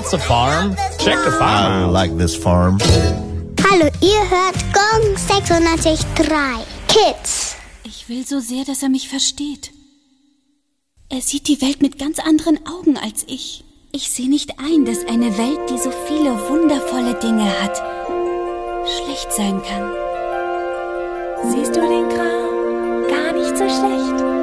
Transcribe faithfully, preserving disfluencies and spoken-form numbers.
That's a farm. Check the farm. I like this farm. Hallo, ihr hört Gong sechsundneunzig Komma drei Kids. Ich will so sehr, dass er mich versteht. Er sieht die Welt mit ganz anderen Augen als ich. Ich sehe nicht ein, dass eine Welt, die so viele wundervolle Dinge hat, schlecht sein kann. Siehst du den Kram? Gar nicht so schlecht.